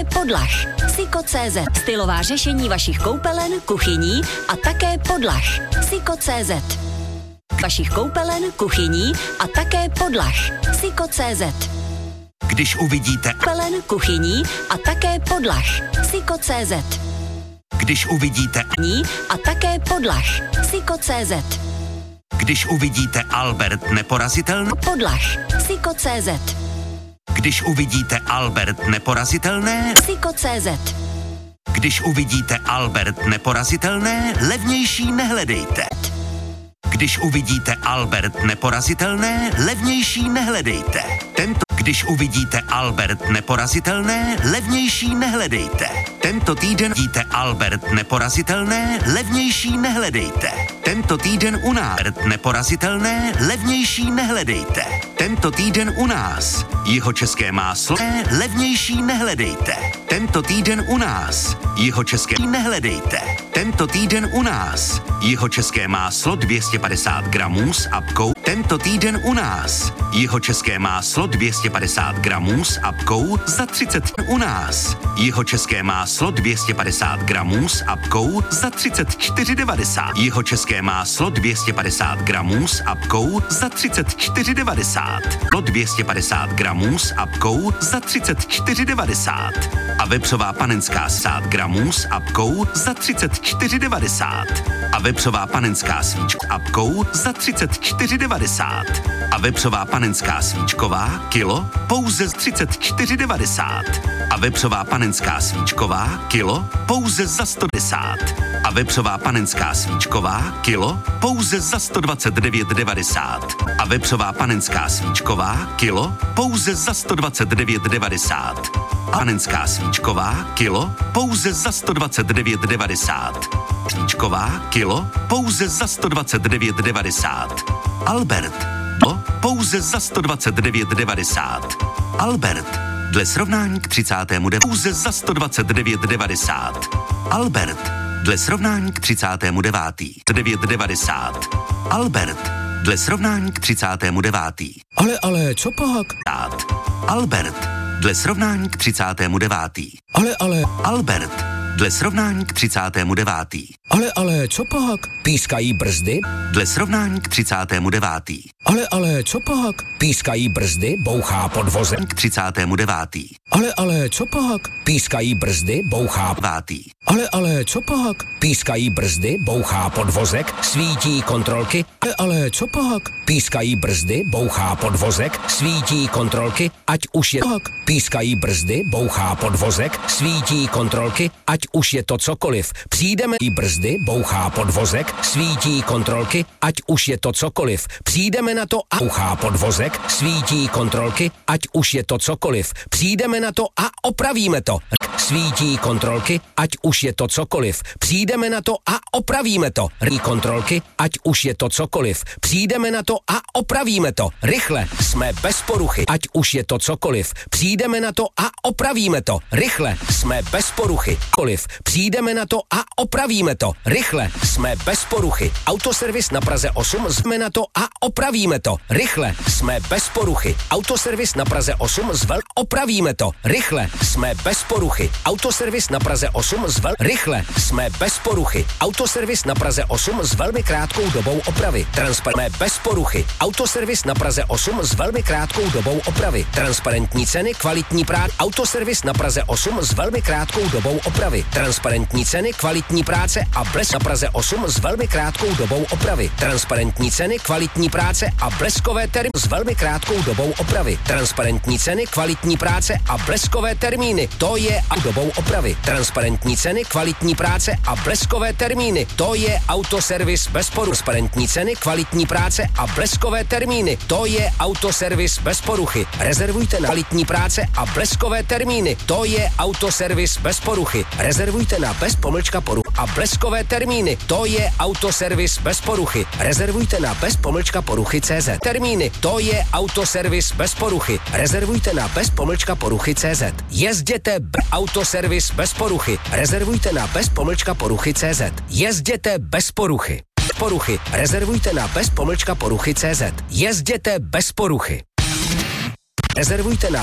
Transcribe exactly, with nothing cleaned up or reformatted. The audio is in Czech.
podlah. Siko tečka cé zet. Stylová řešení vašich koupelen, kuchyní a také podlah. Siko tečka cé zet. Vašich koupelen, kuchyní a také podlah. Siko tečka cé zet. Když uvidíte Koupelen, kuchyní a také podlah. Siko tečka cé zet. Když uvidíte a také podlah. Siko tečka cé zet. Když uvidíte Albert Neporazitelný Podlah. Siko tečka cé zet. Když uvidíte Albert Neporazitelné Siko tečka cé zet. Když uvidíte Albert Neporazitelné, levnější nehledejte. Když uvidíte Albert Neporazitelné, levnější nehledejte. Tento Když uvidíte Albert Neporazitelné, levnější nehledejte. Tento týden vidíte Albert Neporazitelné, levnější nehledejte. Tento týden u nás Albert Neporazitelné, levnější nehledejte. Tento týden u nás jihočeské máslo, levnější nehledejte. Tento týden u nás jihočeské nehledejte. Tento týden u nás jihočeské máslo dvě stě padesát gramů s apkou. Tento týden u nás jihočeské máslo dvě stě padesát gramů s apkou za třicet u nás. Jihočeské máslo dvě stě padesát gramů s apkou za třicet čtyři devadesát. Jihočeské máslo dvě stě padesát gramů s apkou za třicet čtyři devadesát. dvě stě padesát gramů s apkou za třicet čtyři devadesát. A vepřová panenská sát gramů s apkou za třicet čtyři devadesát. A vepřová panenská svíčka apkou za třicet čtyři devadesát. A vepřová panenská svíčková kilo pouze z třicet čtyři devadesát. A vepřová panenská svíčková kilo pouze za sto devadesát. A vepřová panenská svíčková kilo pouze za sto dvacet devět devadesát. A vepřová panenská svíčková kilo pouze za sto dvacet devět devadesát. A panenská svíčková kilo pouze za sto dvacet devět devadesát. Svíčková kilo pouze za sto dvacet devět devadesát. Albert pouze za sto dvacet devět devadesát. Albert dle srovnání k třicátému devátého pouze za sto dvacet devět devadesát. Albert dle srovnání k třicátému devátému devět devadesát. Albert dle srovnání k třicátému devátému Ale, ale, co pak? Albert dle srovnání k třicátému devátému Ale, ale, Albert dle srovnání k třicátému devátému ale, ale, co pak? Pískají brzdy? Dle srovnání k třicátému devátému Ale, ale, co pak? Pískají brzdy, bouchá podvozek. K třicátému devátému Ale, ale, co pak? Pískají brzdy, bouchá devátý Ale, ale, co pak? Pískají brzdy, bouchá podvozek, svítí kontrolky. Ale, ale, co pak? Pískají brzdy, bouchá podvozek, svítí kontrolky, ať už je pak. Pískají brzdy, bouchá podvozek, svítí kontrolky, ať už je to cokoliv. Přijdeme i brzdy, bouchá podvozek, svítí kontrolky, ať už je to cokoliv. Přijdeme na to a bouchá podvozek, svítí kontrolky, ať už je to cokoliv. Přijdeme na to a opravíme to. Svítí kontrolky, ať už je to cokoliv. Přijdeme na to a opravíme to. Rý kontrolky, ať už je to cokoliv. Přijdeme na to a opravíme to. Rychle, jsme bez poruchy, ať už je to cokoliv. Přijdeme na to a opravíme to. Rychle, jsme bez poruchy. Koliv. Přijdeme na to a opravíme to. Rychle, jsme bez poruchy. Autoservis na Praze osm, jsme na to a opravíme to. Rychle, jsme bez poruchy. Autoservis na Praze osm, zvel, opravíme to. Rychle, jsme bez poruchy. Autoservis na Praze osm, zvel, rychle, jsme bez poruchy. Autoservis na Praze osm s velmi krátkou dobou opravy. Transparentné bez poruchy. Autoservis na Praze osm s velmi krátkou dobou opravy. Transparentní ceny, kvalitní práce. Autoservis na Praze osm s velmi krátkou dobou opravy. Transparentní ceny, kvalitní práce a blesk na Praze osm s velmi krátkou dobou opravy. Transparentní ceny, kvalitní práce a bleskové termíny s velmi krátkou dobou opravy. Transparentní ceny, kvalitní práce a bleskové termíny. To je a dobou opravy. Transparentní ceny, kvalitní práce a bleskové termíny. To je autoservis bez poruchy. Transparentní ceny, kvalitní práce a bleskové termíny. To je autoservis bez poruchy. Rezervujte na kvalitní práce a bleskové termíny. To je autoservis bez poruchy. Rezervujte na bez pomlčka poruchy a bleskové termíny. To je autoservis bez poruchy. Rezervujte na bez pomlčka poruchy C Z. Termíny. To je autoservis bez poruchy. Rezervujte na bez pomlčka poruchy C Z. Jezděte b- autoservis bez poruchy. Rezervujte na bez pomlčka poruchy C Z. Jezděte bez poruchy. Poruchy. Rezervujte na bez pomlčka poruchy C Z. Jezděte bez poruchy. Rezervujte na